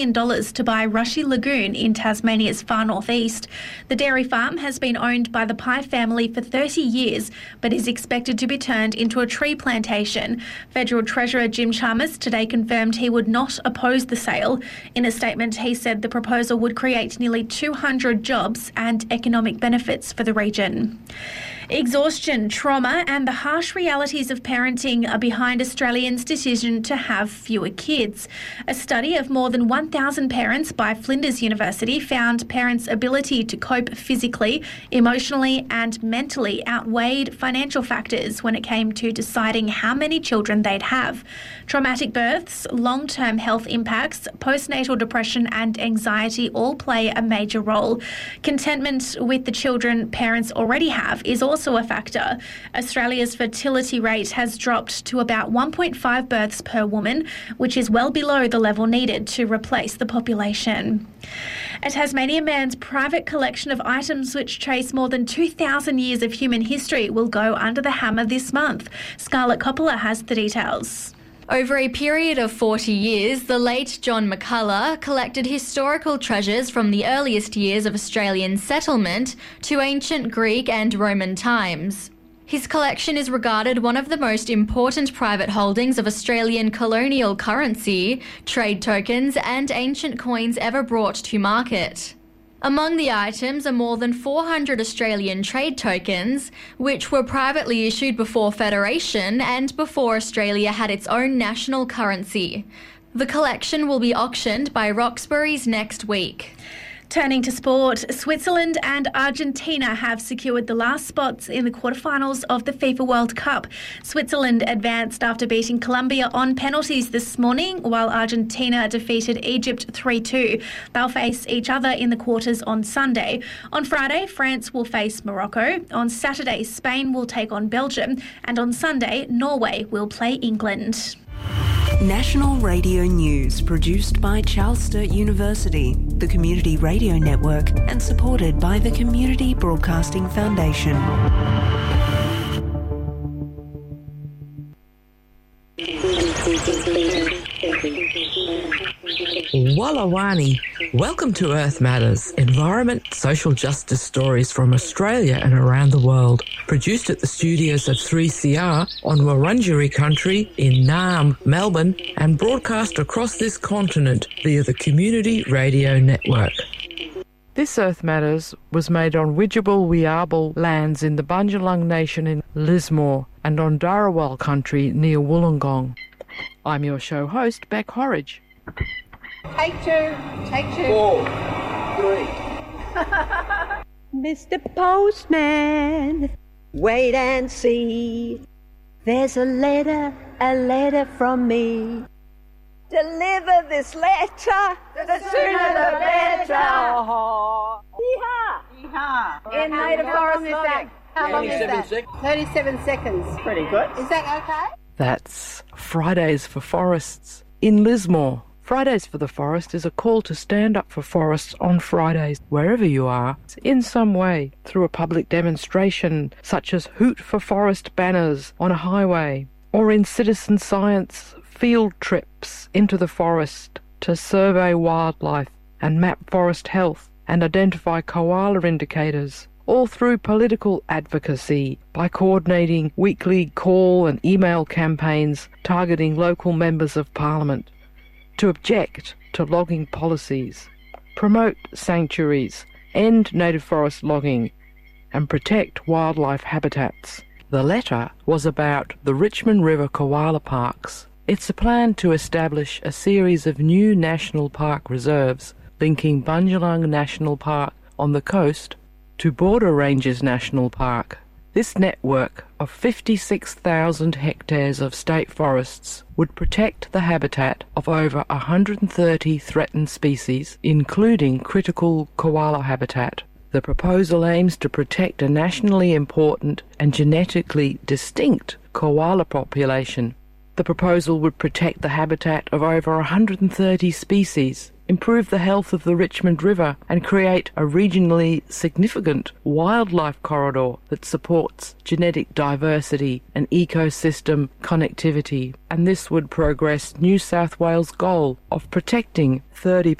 to buy Rushy Lagoon in Tasmania's far northeast. The dairy farm has been owned by the Pye family for 30 years, but is expected to be turned into a tree plantation. Federal Treasurer Jim Chalmers today confirmed he would not oppose the sale. In a statement, he said the proposal would create nearly 200 jobs and economic benefits for the region. Exhaustion, trauma and the harsh realities of parenting are behind Australians' decision to have fewer kids. A study of more than 1,000 parents by Flinders University found parents' ability to cope physically, emotionally and mentally outweighed financial factors when it came to deciding how many children they'd have. Traumatic births, long-term health impacts, postnatal depression and anxiety all play a major role. Contentment with the children parents already have is also a factor. Australia's fertility rate has dropped to about 1.5 births per woman, which is well below the level needed to replace the population. A Tasmanian man's private collection of items which trace more than 2,000 years of human history will go under the hammer this month. Scarlett Coppola has the details. Over a period of 40 years, the late John McCullough collected historical treasures from the earliest years of Australian settlement to ancient Greek and Roman times. His collection is regarded one of the most important private holdings of Australian colonial currency, trade tokens and ancient coins ever brought to market. Among the items are more than 400 Australian trade tokens, which were privately issued before Federation and before Australia had its own national currency. The collection will be auctioned by Roxbury's next week. Turning to sport, Switzerland and Argentina have secured the last spots in the quarterfinals of the FIFA World Cup. Switzerland advanced after beating Colombia on penalties this morning, while Argentina defeated Egypt 3-2. They'll face each other in the quarters on Sunday. On Friday, France will face Morocco. On Saturday, Spain will take on Belgium. And on Sunday, Norway will play England. National Radio News, produced by Charles Sturt University, the Community Radio Network, and supported by the Community Broadcasting Foundation. Wallawani. Welcome to Earth Matters, environment, social justice stories from Australia and around the world. Produced at the studios of 3CR on Wurundjeri country in Naarm, Melbourne, and broadcast across this continent via the Community Radio Network. This Earth Matters was made on Widjabul Wiarbul lands in the Bundjalung Nation in Lismore and on Darawal country near Wollongong. I'm your show host, Beck Horridge. Take two. 4, 3. Mr. Postman, wait and see. There's a letter from me. Deliver this letter, the sooner the better. Yeehaw! Yeehaw! In native forest logging. How long is that? 37 seconds. Pretty good. Is that okay? That's Fridays for Forests in Lismore. Fridays for the Forest is a call to stand up for forests on Fridays, wherever you are, in some way, through a public demonstration, such as Hoot for Forest banners on a highway, or in citizen science field trips into the forest to survey wildlife and map forest health and identify koala indicators, all through political advocacy by coordinating weekly call and email campaigns targeting local members of Parliament to object to logging policies, promote sanctuaries, end native forest logging, and protect wildlife habitats. The letter was about the Richmond River Koala Parks. It's a plan to establish a series of new national park reserves linking Bundjalung National Park on the coast to Border Ranges National Park. This network of 56,000 hectares of state forests would protect the habitat of over 130 threatened species, including critical koala habitat. The proposal aims to protect a nationally important and genetically distinct koala population. The proposal would protect the habitat of over 130 species, improve the health of the Richmond River and create a regionally significant wildlife corridor that supports genetic diversity and ecosystem connectivity. And this would progress New South Wales' goal of protecting 30%